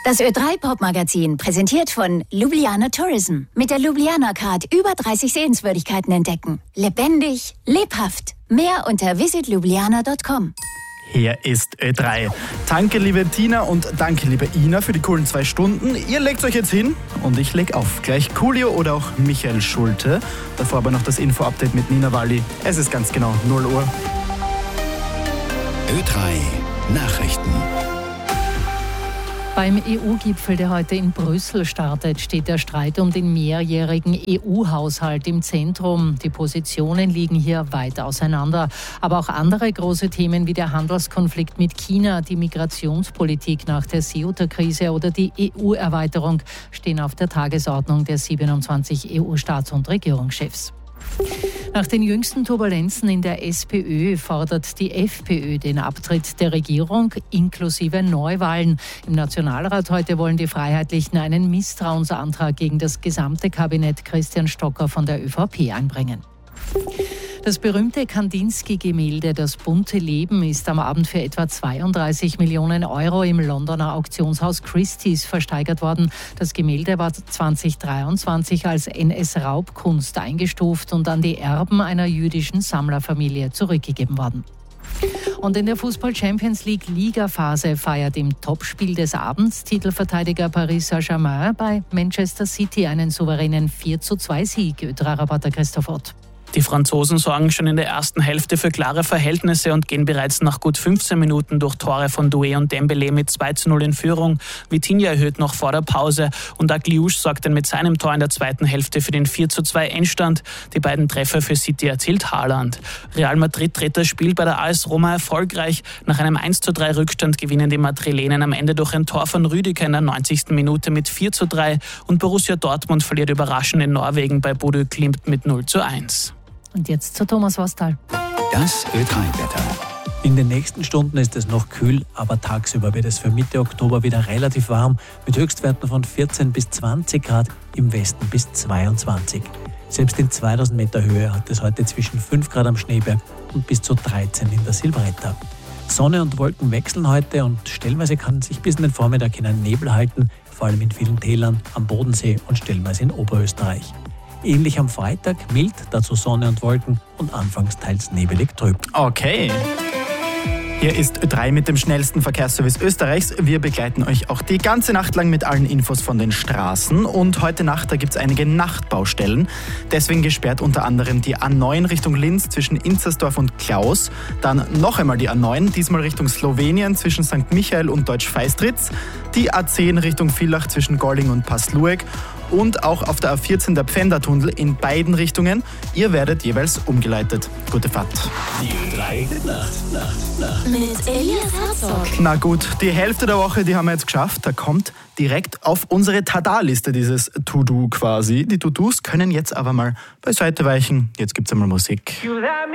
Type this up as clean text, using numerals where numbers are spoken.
Das Ö3-Pop-Magazin, präsentiert von Ljubljana Tourism. Mit der Ljubljana Card über 30 Sehenswürdigkeiten entdecken. Lebendig, lebhaft. Mehr unter visitljubljana.com. Hier ist Ö3. Danke, liebe Tina, und danke, liebe Ina, für die coolen 2 Stunden. Ihr legt euch jetzt hin und ich leg auf. Gleich Coolio oder auch Michael Schulte. Davor aber noch das Info-Update mit Nina Walli. Es ist ganz genau 0 Uhr. Ö3 Nachrichten. Beim EU-Gipfel, der heute in Brüssel startet, steht der Streit um den mehrjährigen EU-Haushalt im Zentrum. Die Positionen liegen hier weit auseinander. Aber auch andere große Themen wie der Handelskonflikt mit China, die Migrationspolitik nach der Ceuta-Krise oder die EU-Erweiterung stehen auf der Tagesordnung der 27 EU-Staats- und Regierungschefs. Nach den jüngsten Turbulenzen in der SPÖ fordert die FPÖ den Abtritt der Regierung inklusive Neuwahlen. Im Nationalrat heute wollen die Freiheitlichen einen Misstrauensantrag gegen das gesamte Kabinett Christian Stocker von der ÖVP einbringen. Das berühmte Kandinsky-Gemälde »Das bunte Leben« ist am Abend für etwa 32 Millionen Euro im Londoner Auktionshaus Christie's versteigert worden. Das Gemälde war 2023 als NS-Raubkunst eingestuft und an die Erben einer jüdischen Sammlerfamilie zurückgegeben worden. Und in der Fußball-Champions-League-Ligaphase feiert im Topspiel des Abends Titelverteidiger Paris Saint-Germain bei Manchester City einen souveränen 4:2-Sieg. Ö3-Reporter Christoph Ott. Die Franzosen sorgen schon in der ersten Hälfte für klare Verhältnisse und gehen bereits nach gut 15 Minuten durch Tore von Doué und Dembélé mit 2:0 in Führung. Vitinha erhöht noch vor der Pause und Agliouche sorgt dann mit seinem Tor in der zweiten Hälfte für den 4:2 Endstand. Die beiden Treffer für City erzielt Haaland. Real Madrid dreht das Spiel bei der AS Roma erfolgreich. Nach einem 1:3 Rückstand gewinnen die Madrilenen am Ende durch ein Tor von Rüdiger in der 90. Minute mit 4:3 und Borussia Dortmund verliert überraschend in Norwegen bei Bodø Glimt mit 0:1. Und jetzt zu Thomas Wastal. Das Ö3-Wetter. In den nächsten Stunden ist es noch kühl, aber tagsüber wird es für Mitte Oktober wieder relativ warm, mit Höchstwerten von 14 bis 20 Grad, im Westen bis 22. Selbst in 2000 Meter Höhe hat es heute zwischen 5 Grad am Schneeberg und bis zu 13 in der Silvretta. Sonne und Wolken wechseln heute und stellenweise kann sich bis in den Vormittag hinein Nebel halten, vor allem in vielen Tälern, am Bodensee und stellenweise in Oberösterreich. Ähnlich am Freitag, mild, dazu Sonne und Wolken und anfangs teils nebelig trüb. Okay. Hier ist Ö3 mit dem schnellsten Verkehrsservice Österreichs. Wir begleiten euch auch die ganze Nacht lang mit allen Infos von den Straßen. Und heute Nacht, da gibt es einige Nachtbaustellen. Deswegen gesperrt unter anderem die A9 Richtung Linz zwischen Inzersdorf und Klaus. Dann noch einmal die A9, diesmal Richtung Slowenien zwischen St. Michael und Deutsch-Feistritz. Die A10 Richtung Villach zwischen Golling und Passlueg. Und auch auf der A14 der Pfändertunnel in beiden Richtungen. Ihr werdet jeweils umgeleitet. Gute Fahrt. Die Ö3 Nacht. Mit Elias Herzog. Na gut, die Hälfte der Woche, die haben wir jetzt geschafft. Da kommt direkt auf unsere Tada-Liste dieses To-Do quasi. Die To-Dos können jetzt aber mal beiseite weichen. Jetzt gibt's einmal Musik.